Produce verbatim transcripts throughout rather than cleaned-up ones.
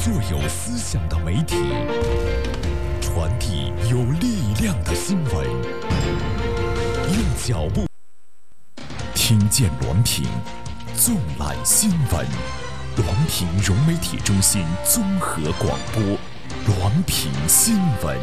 做有思想的媒体，传递有力量的新闻。用脚步听见滦平，纵览新闻。滦平融媒体中心综合广播，滦平新闻。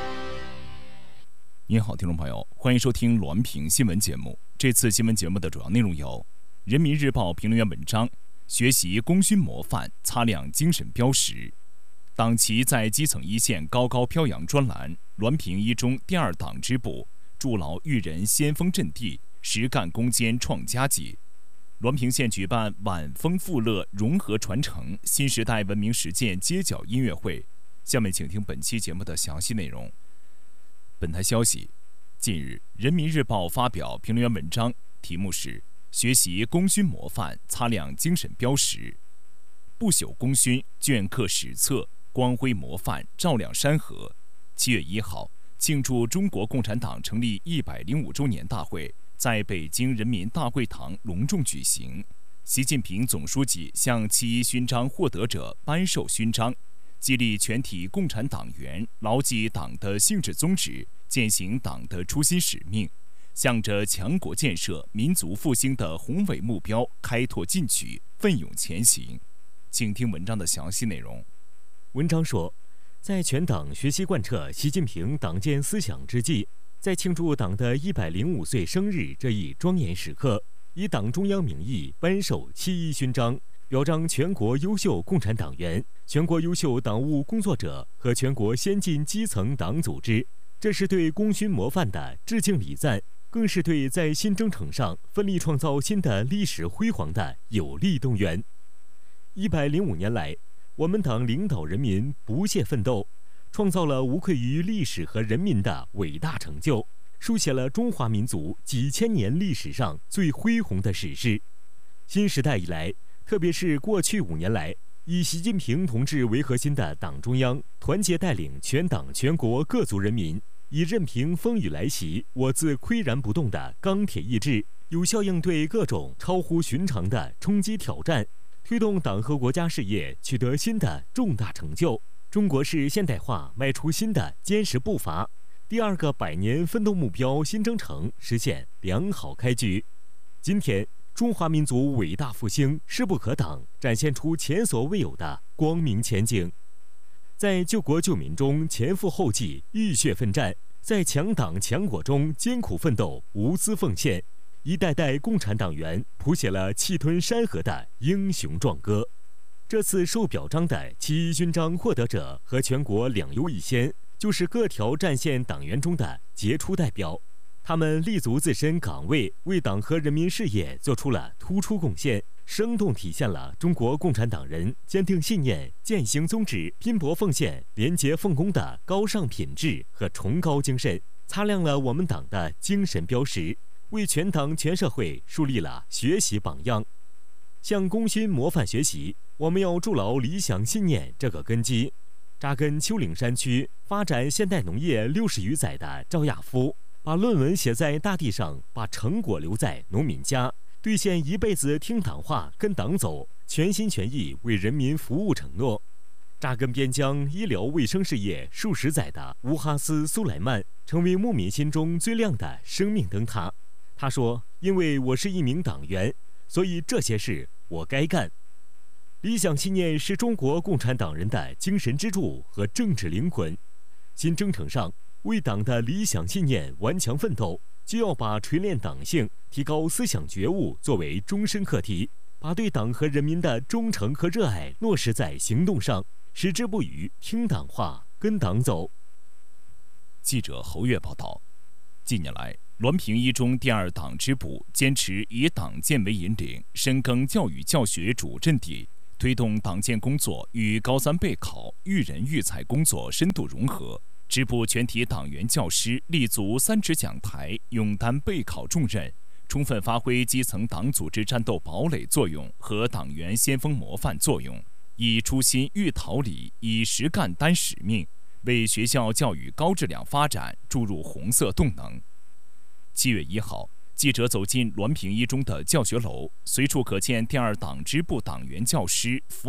您好，听众朋友，欢迎收听滦平新闻节目。这次新闻节目的主要内容有：人民日报评论员文章，学习功勋模范，擦亮精神标识。党旗在基层一线高高飘扬专栏，滦平一中第二党支部筑牢育人先锋阵地，实干攻坚创佳绩。滦平县举办晚丰富乐融合传承新时代文明实践街角音乐会。下面请听本期节目的详细内容。本台消息，近日人民日报发表评论员文章，题目是学习功勋模范，擦亮精神标识。不朽功勋，镌刻史册，光辉模范，照亮山河。七月一号，庆祝中国共产党成立一百零五周年大会在北京人民大会堂隆重举行。习近平总书记向七一勋章获得者颁授勋章，激励全体共产党员牢记党的性质宗旨，践行党的初心使命，向着强国建设、民族复兴的宏伟目标开拓进取，奋勇前行。请听文章的详细内容。 文章说，在全党学习贯彻习近平党建思想之际，在庆祝党的一百零五岁生日这一庄严时刻，以党中央名义颁授七一勋章，表彰全国优秀共产党员、全国优秀党务工作者和全国先进基层党组织。这是对功勋模范的致敬礼赞，更是对在新征程上奋力创造新的历史辉煌的有力动员。一百零五年来，我们党领导人民不懈奋斗，创造了无愧于历史和人民的伟大成就，书写了中华民族几千年历史上最恢宏的史诗。新时代以来，特别是过去五年来，以习近平同志为核心的党中央团结带领全党全国各族人民，以任凭风雨来袭，我自岿然不动的钢铁意志，有效应对各种超乎寻常的冲击挑战，推动党和国家事业取得新的重大成就，中国式现代化迈出新的坚实步伐，第二个百年奋斗目标新征程实现良好开局。今天，中华民族伟大复兴势不可挡，展现出前所未有的光明前景。在救国救民中前赴后继、浴血奋战，在强党强国中艰苦奋斗、无私奉献，一代代共产党员谱写了气吞山河的英雄壮歌。这次受表彰的七一勋章获得者和全国两优一先，就是各条战线党员中的杰出代表。他们立足自身岗位，为党和人民事业做出了突出贡献，生动体现了中国共产党人坚定信念、践行宗旨、拼搏奉献、廉洁奉公的高尚品质和崇高精神，擦亮了我们党的精神标识，为全党全社会树立了学习榜样。向功勋模范学习，我们要筑牢理想信念这个根基。扎根丘陵山区、发展现代农业六十余载的赵亚夫，把论文写在大地上，把成果留在农民家，兑现一辈子听党话、跟党走，全心全意为人民服务承诺。扎根边疆医疗卫生事业数十载的乌哈斯·苏莱曼，成为牧民心中最亮的生命灯塔。他说：“因为我是一名党员，所以这些事我该干。”理想信念是中国共产党人的精神支柱和政治灵魂。新征程上，为党的理想信念顽强奋斗，就要把锤炼党性、提高思想觉悟作为终身课题，把对党和人民的忠诚和热爱落实在行动上，矢志不渝听党话、跟党走。 记者侯月报道，近年来，滦平一中第二党支部坚持以党建为引领，深耕教育教学主阵地，推动党建工作与高三备考、育人育才工作深度融合。支部全体党员教师立足三指讲台，勇担备考重任，充分发挥基层党组织战斗堡垒作用和党员先锋模范作用，以初心育桃李，以实干担使命，为学校教育高质量发展注入红色动能。七月一号，记者走进滦平一中的教学楼，随处可见第二党支部党员教师